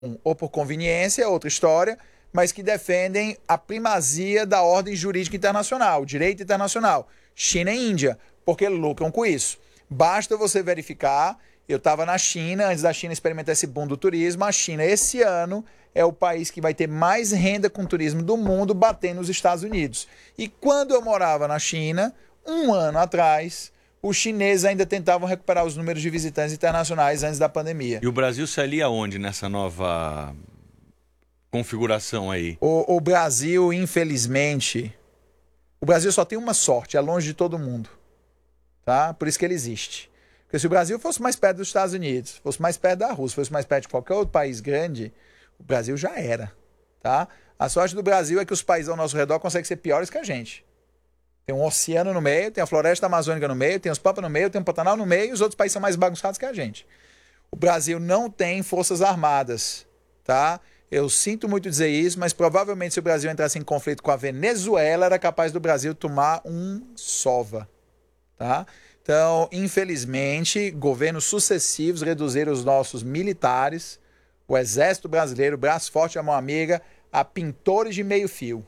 ou por conveniência, é outra história, mas que defendem a primazia da ordem jurídica internacional, direito internacional, China e Índia, porque lucram com isso. Basta você verificar, eu estava na China, antes da China experimentar esse boom do turismo, a China esse ano é o país que vai ter mais renda com turismo do mundo, batendo os Estados Unidos. E quando eu morava na China, um ano atrás, os chineses ainda tentavam recuperar os números de visitantes internacionais antes da pandemia. E o Brasil se alia aonde nessa nova configuração aí? O Brasil, infelizmente, o Brasil só tem uma sorte, é longe de todo mundo. Tá? Por isso que ele existe. Porque se o Brasil fosse mais perto dos Estados Unidos, fosse mais perto da Rússia, fosse mais perto de qualquer outro país grande, o Brasil já era. Tá? A sorte do Brasil é que os países ao nosso redor conseguem ser piores que a gente. Tem um oceano no meio, tem a floresta amazônica no meio, tem os Pampas no meio, tem o Pantanal no meio, e os outros países são mais bagunçados que a gente. O Brasil não tem forças armadas, tá? Eu sinto muito dizer isso, mas provavelmente se o Brasil entrasse em conflito com a Venezuela, era capaz do Brasil tomar um sova, tá? Então, infelizmente, governos sucessivos reduziram os nossos militares, o Exército Brasileiro, braço forte a mão amiga, a pintores de meio fio,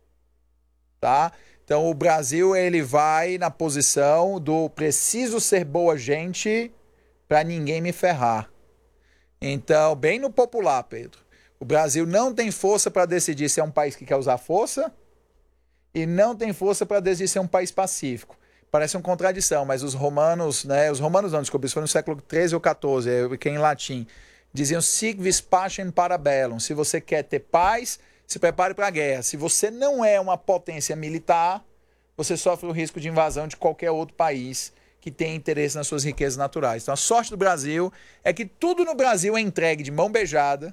tá? Então, o Brasil, ele vai na posição do preciso ser boa gente para ninguém me ferrar. Então, bem no popular, Pedro. O Brasil não tem força para decidir se é um país que quer usar força e não tem força para decidir se é um país pacífico. Parece uma contradição, mas os romanos, né? Os romanos não, desculpa, isso foi no século XIII ou XIV, que é em latim. Diziam sic vis pacem para bellum. Se você quer ter paz, se prepare para a guerra. Se você não é uma potência militar, você sofre o risco de invasão de qualquer outro país que tem interesse nas suas riquezas naturais. Então, a sorte do Brasil é que tudo no Brasil é entregue de mão beijada.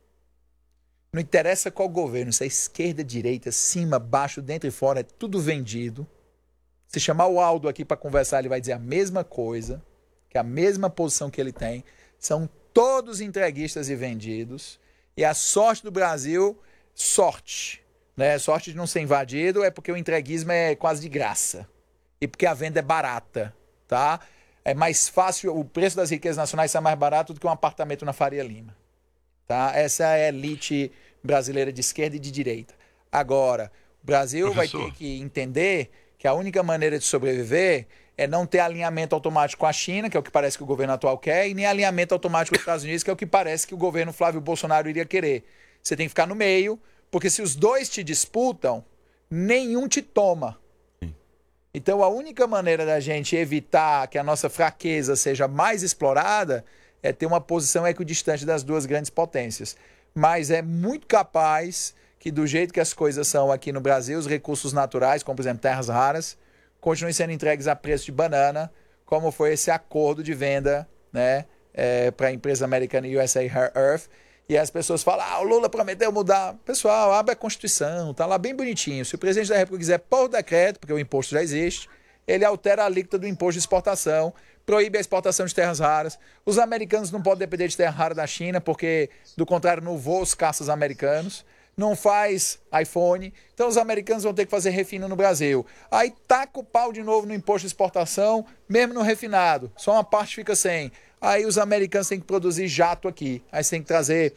Não interessa qual governo, se é esquerda, direita, cima, baixo, dentro e fora, é tudo vendido. Se chamar o Aldo aqui para conversar, ele vai dizer a mesma coisa, que é a mesma posição que ele tem. São todos entreguistas e vendidos. E a sorte do Brasil, sorte, né? Sorte de não ser invadido é porque o entreguismo é quase de graça. E porque a venda é barata, tá? É mais fácil, o preço das riquezas nacionais sai mais barato do que um apartamento na Faria Lima. Tá? Essa é a elite brasileira de esquerda e de direita. Agora, o Brasil vai ter que entender que a única maneira de sobreviver é não ter alinhamento automático com a China, que é o que parece que o governo atual quer, e nem alinhamento automático com os Estados Unidos, que é o que parece que o governo Flávio Bolsonaro iria querer. Você tem que ficar no meio, porque se os dois te disputam, nenhum te toma. Então, a única maneira da gente evitar que a nossa fraqueza seja mais explorada é ter uma posição equidistante das duas grandes potências. Mas é muito capaz que, do jeito que as coisas são aqui no Brasil, os recursos naturais, como por exemplo terras raras, continuem sendo entregues a preço de banana, como foi esse acordo de venda, né, para a empresa americana USA Rare Earth. E as pessoas falam, o Lula prometeu mudar. Pessoal, abre a Constituição, tá lá bem bonitinho. Se o presidente da República quiser por decreto, porque o imposto já existe, ele altera a alíquota do imposto de exportação, proíbe a exportação de terras raras. Os americanos não podem depender de terra rara da China, porque, do contrário, não voam os caças americanos. Não faz iPhone. Então, os americanos vão ter que fazer refino no Brasil. Aí, taca o pau de novo no imposto de exportação, mesmo no refinado. Só uma parte fica sem. Aí, os americanos têm que produzir jato aqui. Aí, você tem que trazer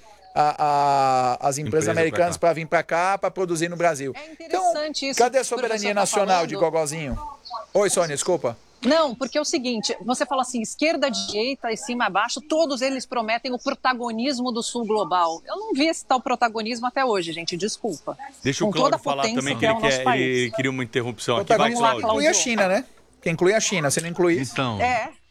as empresas americanas para vir para cá, para produzir no Brasil. É interessante então, isso. Cadê a soberania nacional de Gogozinho? Oi, Sônia, desculpa. Não, porque é o seguinte, você fala assim, esquerda, direita e cima e baixo, todos eles prometem o protagonismo do Sul global. Eu não vi esse tal protagonismo até hoje, gente, desculpa. Deixa o Cláudio falar também, que ele queria uma interrupção aqui. Vai, Cláudio. Inclui a China, né? Que inclui a China, você não inclui isso? Então,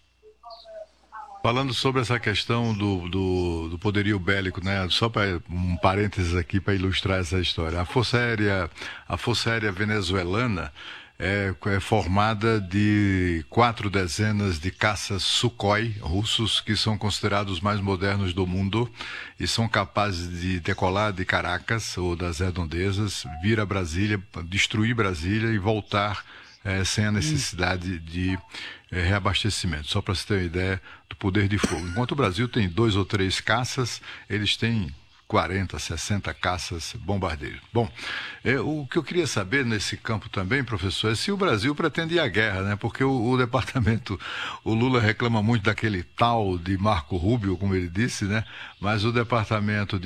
falando sobre essa questão do poderio bélico, né? Só para um parênteses aqui para ilustrar essa história. A Força Aérea Venezuelana é formada de 4 dezenas de caças Sukhoi russos, que são considerados os mais modernos do mundo e são capazes de decolar de Caracas ou das redondezas, vir a Brasília, destruir Brasília e voltar sem a necessidade de reabastecimento. Só para você ter uma ideia do poder de fogo. Enquanto o Brasil tem 2 ou 3 caças, eles têm 40, 60 caças bombardeiros. Bom, o que eu queria saber nesse campo também, professor, é se o Brasil pretende ir à guerra, né? Porque o departamento, o Lula reclama muito daquele tal de Marco Rubio, como ele disse, né? Mas o departamento